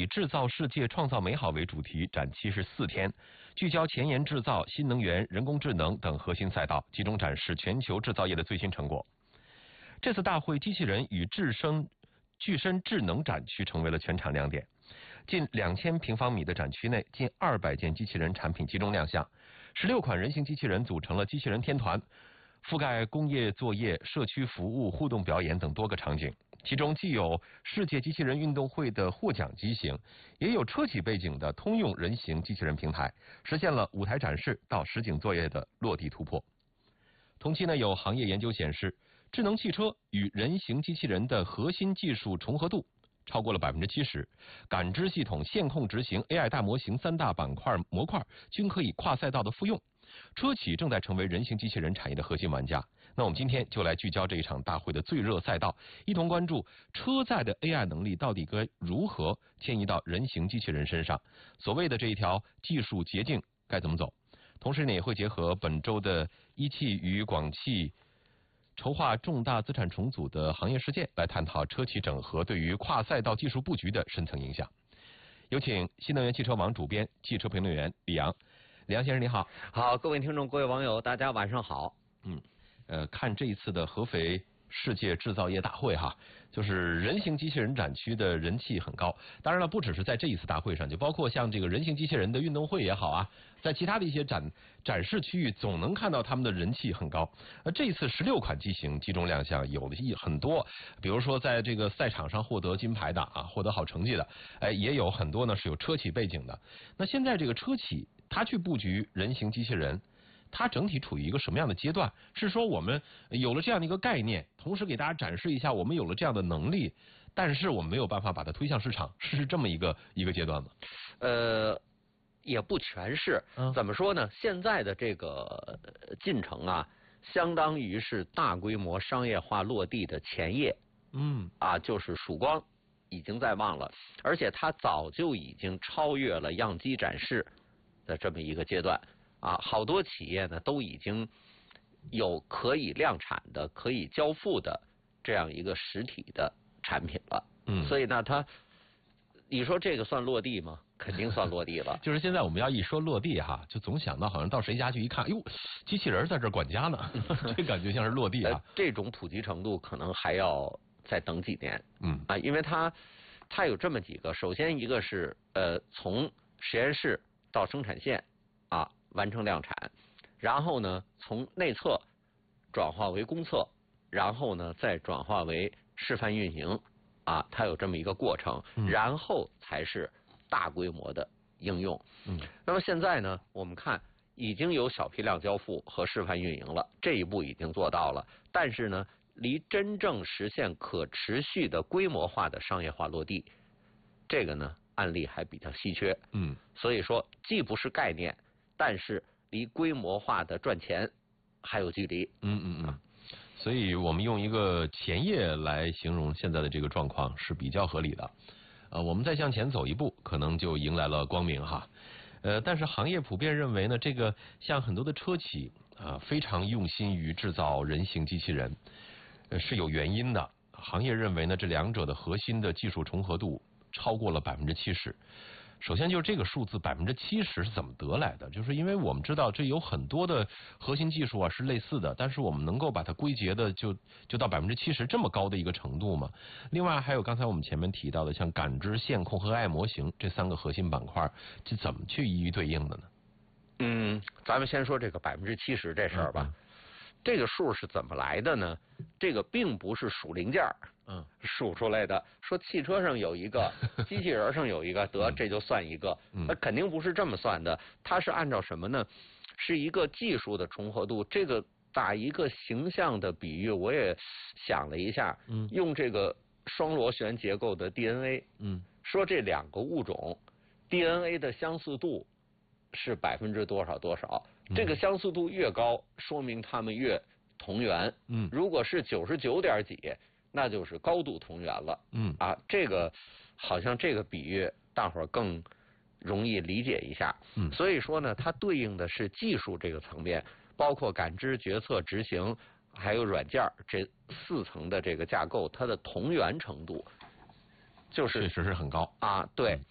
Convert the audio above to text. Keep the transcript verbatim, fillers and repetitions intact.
以制造世界、创造美好为主题，展期是四天，聚焦前沿制造、新能源、人工智能等核心赛道，集中展示全球制造业的最新成果。这次大会，机器人与智生具身智能展区成为了全场亮点。近两千平方米的展区内，近二百件机器人产品集中亮相，十六款人形机器人组成了机器人天团，覆盖工业作业、社区服务、互动表演等多个场景。其中既有世界机器人运动会的获奖机型，也有车企背景的通用人形机器人平台，实现了舞台展示到实景作业的落地突破。同期呢，有行业研究显示，智能汽车与人形机器人的核心技术重合度超过了百分之七十，感知系统、线控执行、A I 大模型三大板块模块均可以跨赛道的复用。车企正在成为人形机器人产业的核心玩家。那我们今天就来聚焦这一场大会的最热赛道，一同关注车载的 A I 能力到底该如何迁移到人形机器人身上，所谓的这一条技术捷径该怎么走。同时呢，也会结合本周的一汽与广汽筹划重大资产重组的行业事件，来探讨车企整合对于跨赛道技术布局的深层影响。有请新能源汽车网主编、汽车评论员李阳。李阳先生你好。 好，各位听众、各位网友，大家晚上好。 嗯，呃，看这一次的合肥世界制造业大会哈，就是人形机器人展区的人气很高。当然了，不只是在这一次大会上，就包括像这个人形机器人的运动会也好啊，在其他的一些展展示区域，总能看到他们的人气很高。呃，这一次十六款机型集中亮相，有的一很多，比如说在这个赛场上获得金牌的啊，获得好成绩的，哎，也有很多呢是有车企背景的。那现在这个车企它去布局人形机器人，它整体处于一个什么样的阶段？是说我们有了这样的一个概念，同时给大家展示一下我们有了这样的能力，但是我们没有办法把它推向市场，是这么一个一个阶段吗？ 呃，也不全是。嗯、怎么说呢？现在的这个进程啊，相当于是大规模商业化落地的前夜。嗯，啊，就是曙光已经在望了，而且它早就已经超越了样机展示的这么一个阶段。啊，好多企业呢都已经有可以量产的、可以交付的这样一个实体的产品了。嗯，所以呢，它，你说这个算落地吗？肯定算落地了。 就是现在我们要一说落地哈，就总想到好像到谁家去一看，哟，机器人在这管家呢，这感觉像是落地啊、呃。 这种普及程度可能还要再等几年。嗯啊，因为它它有这么几个，首先一个是呃，从实验室到生产线啊。完成量产，然后呢，从内测转化为公测，然后呢，再转化为示范运营，啊，它有这么一个过程，嗯、然后才是大规模的应用。嗯，那么现在呢，我们看已经有小批量交付和示范运营了，这一步已经做到了，但是呢，离真正实现可持续的规模化的商业化落地，这个呢，案例还比较稀缺。嗯，所以说，既不是概念。但是离规模化的赚钱还有距离。 嗯嗯嗯，所以我们用一个前夜来形容现在的这个状况是比较合理的。呃，我们再向前走一步，可能就迎来了光明哈。呃，但是行业普遍认为呢，这个像很多的车企啊、呃，非常用心于制造人形机器人，呃，是有原因的。行业认为呢，这两者的核心的技术重合度超过了百分之七十。首先就是这个数字百分之七十是怎么得来的？就是因为我们知道这有很多的核心技术啊是类似的，但是我们能够把它归结的就就到百分之七十这么高的一个程度嘛。另外还有刚才我们前面提到的像感知、线控和 A I 模型这三个核心板块，这怎么去一一对应的呢？ 嗯，咱们先说这个百分之七十这事儿吧。嗯这个数是怎么来的呢？这个并不是数零件嗯，数出来的。说汽车上有一个，机器人上有一个，得这就算一个，那肯定不是这么算的。它是按照什么呢？是一个技术的重合度。这个打一个形象的比喻，我也想了一下，嗯，用这个双螺旋结构的 D N A， 嗯，说这两个物种 D N A 的相似度是百分之多少多少。这个相似度越高，说明它们越同源。嗯，如果是九十九点几，那就是高度同源了。嗯，啊，这个好像这个比喻大伙儿更容易理解一下。嗯，所以说呢，它对应的是技术这个层面，包括感知、决策、执行，还有软件这四层的这个架构，它的同源程度就是确实是很高啊。对，